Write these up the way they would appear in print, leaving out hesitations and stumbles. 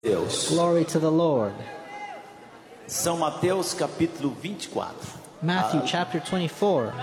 Deus. Glory to the Lord. São Mateus capítulo 24. Matthew chapter 24.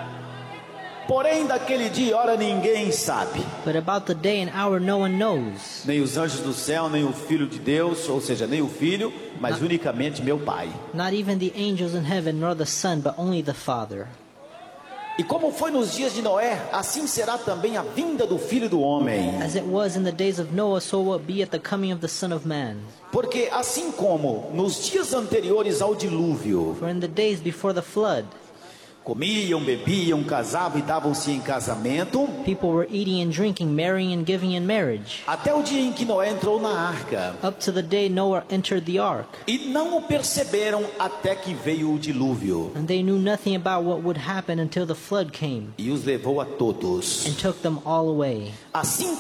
Porém daquele dia e hora ninguém sabe, But about the day and hour no one knows, nem os anjos do céu, nem o Filho de Deus, ou seja, nem o Filho, mas unicamente meu Pai. not even the angels in heaven nor the Son, but only the Father. E como foi nos dias de Noé, assim será também a vinda do Filho do Homem. As it was in the days of Noah, so will it be at the coming of the Son of Man. Porque assim como nos dias anteriores ao dilúvio, For in the days before the flood, comiam, bebiam, casavam e davam-se em casamento, people were eating and drinking, marrying and giving in marriage, até o dia em que Noé entrou na arca. up to the day Noah entered the ark. E não o perceberam até que veio o dilúvio And they knew nothing about what would happen until the flood came e os levou a todos. and took them all away. Assim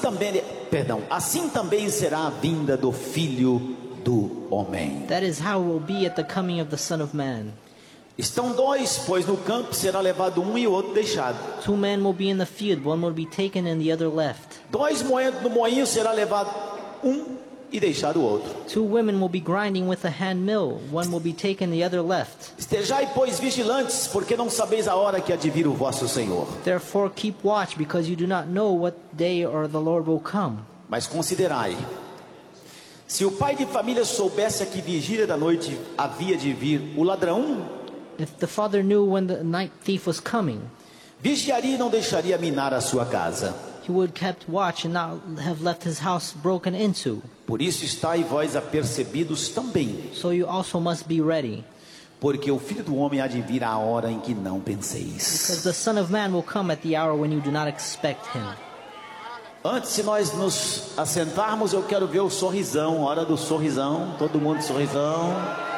também será a vinda do Filho do Homem. That is how it will be at the coming of the Son of Man. Estão dois, pois no campo será levado um e o outro deixado. Two men will be in the field, one will be taken and the other left. Dois moendo no moinho será levado um e deixado o outro. Two women will be grinding with a hand mill, one will be taken, the other left. Estejai, pois, vigilantes, porque não sabeis a hora que há de vir o vosso Senhor. Therefore keep watch, because you do not know what day or the Lord will come. Mas considerai, se o pai de família soubesse a que vigília da noite havia de vir o ladrão, If the father knew when the night thief was coming, vigiaria e não deixaria minar a sua casa. he would kept watch and not have left his house broken into. Por isso estáis vós apercebidos também, So you also must be ready, porque o Filho do Homem há de vir à hora em que não penseis. because the Son of Man will come at the hour when you do not expect him. Antes de nós nos assentarmos, eu quero ver o sorrisão, hora do sorrisão, todo mundo sorrisão.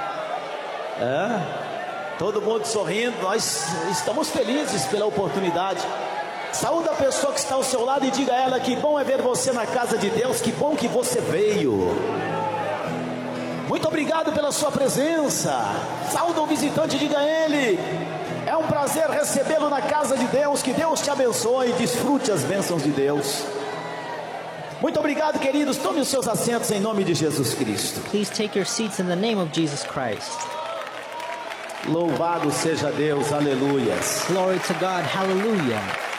Todo mundo sorrindo, nós estamos felizes pela oportunidade. Saúde a pessoa que está ao seu lado e diga a ela que bom é ver você na casa de Deus, que bom que você veio. Muito obrigado pela sua presença. Saúde o visitante e diga a ele: é um prazer recebê-lo na casa de Deus, que Deus te abençoe e desfrute as bênçãos de Deus. Muito obrigado, queridos, tome os seus assentos em nome de Jesus Cristo. Please take your seats in the name of Jesus Christ. Louvado seja Deus, aleluias. Glory to God, hallelujah.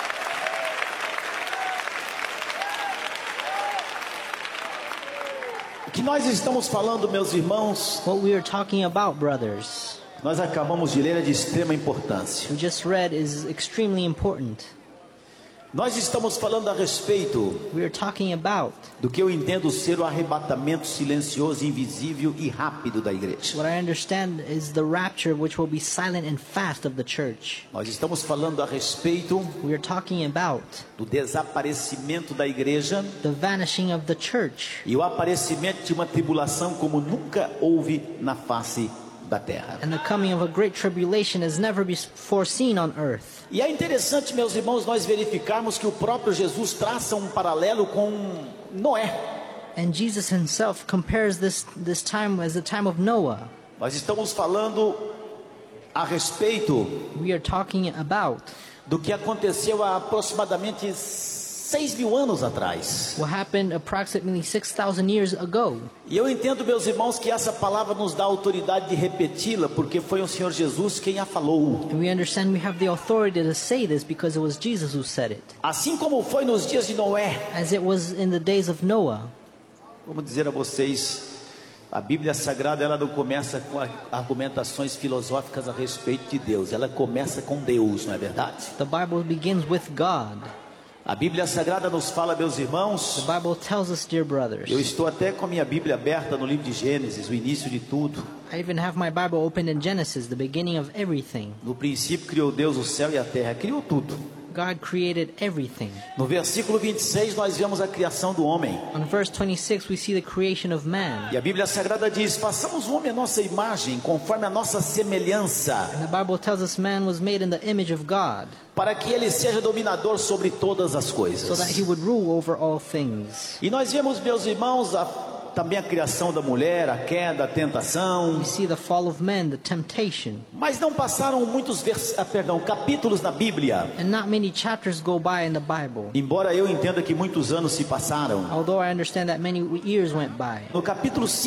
O que nós estamos falando, meus irmãos, What we are talking about, brothers, nós acabamos de ler, é de extrema importância. we just read is extremely important. Nós estamos falando a respeito We are talking about do que eu entendo ser o arrebatamento silencioso, invisível e rápido da igreja. what I understand is the rapture, which will be silent and fast of the church. Nós estamos falando a respeito We are talking about do desaparecimento da igreja the vanishing of the church e o aparecimento de uma tribulação como nunca houve na face da terra. and the coming of a great tribulation as never before seen on earth. E é interessante, meus irmãos, nós verificarmos que o próprio Jesus traça um paralelo com Noé. And Jesus himself compares this time as the time of Noah. Nós estamos falando a respeito We are talking about do que aconteceu há aproximadamente 6.000 anos atrás. what happened approximately 6,000 years ago. E eu entendo, meus irmãos, que essa palavra nos dá autoridade de repeti-la, porque foi o Senhor Jesus quem a falou. And we understand we have the authority to say this because it was Jesus who said it. Assim como foi nos dias de Noé. As it was in the days of Noah. Vamos dizer a vocês, a Bíblia Sagrada, ela não começa com argumentações filosóficas a respeito de Deus. Ela começa com Deus, não é verdade? The Bible begins with God. A Bíblia Sagrada nos fala, meus irmãos, The Bible tells us, dear brothers. eu estou até com a minha Bíblia aberta no livro de Gênesis, o início de tudo. I even have my Bible opened in Genesis, the beginning of everything. No princípio criou Deus o céu e a terra, criou tudo. God created everything. No versículo 26 nós vemos a criação do homem. On verse 26 we see the creation of man. E a Bíblia Sagrada diz: façamos o homem a nossa imagem, conforme a nossa semelhança, And the Bible tells us man was made in the image of God, para que ele seja dominador sobre todas as so coisas. that he would rule over all things. E nós vemos, meus irmãos, também a criação da mulher, a queda, a tentação. You see the fall of man, the temptation. Mas não passaram muitos capítulos na Bíblia. And not many chapters go by in the Bible. Embora eu entenda que muitos anos se passaram. Although I understand that many years went by. No capítulo